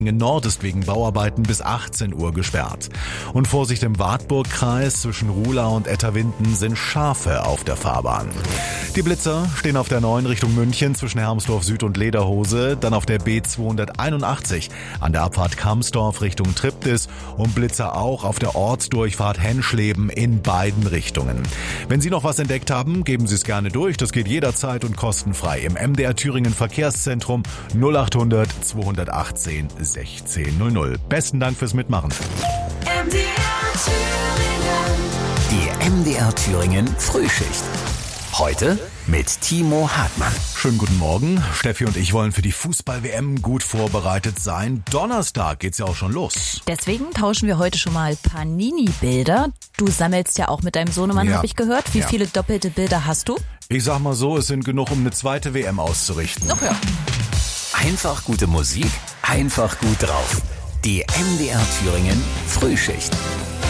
Nord ist wegen Bauarbeiten bis 18 Uhr gesperrt. Und Vorsicht im Wartburgkreis, zwischen Ruhlau und Etterwinden sind Schafe auf der Fahrbahn. Die Blitzer stehen auf der 9 Richtung München zwischen Hermsdorf Süd und Lederhose, dann auf der B281 an der Abfahrt Kamsdorf Richtung Triptis und Blitzer auch auf der Ortsdurchfahrt Henschleben in beiden Richtungen. Wenn Sie noch was entdeckt haben, geben Sie es gerne durch. Das geht jederzeit und kostenfrei im MDR Thüringen Verkehrszentrum 0800 218 1600. Besten Dank fürs Mitmachen. MDR Thüringen. Die MDR Thüringen Frühschicht. Heute mit Timo Hartmann. Schönen guten Morgen. Steffi und ich wollen für die Fußball-WM gut vorbereitet sein. Donnerstag geht's ja auch schon los. Deswegen tauschen wir heute schon mal Panini-Bilder. Du sammelst ja auch mit deinem Sohnemann, Ja. habe ich gehört. Wie viele doppelte Bilder hast du? Ich sag mal so, es sind genug, um eine zweite WM auszurichten. Ach ja. Einfach gute Musik, einfach gut drauf. Die MDR Thüringen Frühschicht.